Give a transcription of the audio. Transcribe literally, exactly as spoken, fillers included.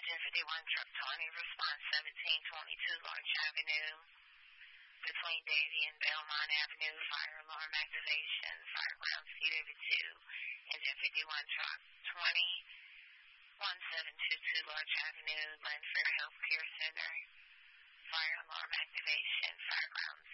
Engine fifty-one, truck twenty, response seventeen twenty-two, Larch Avenue. Between Davie and Belmont Avenue, fire alarm activation, fireground C W two. Engine fifty-one, truck twenty, seventeen twenty-two, Larch Avenue, Glenfair Healthcare Center. Fire alarm activation, fireground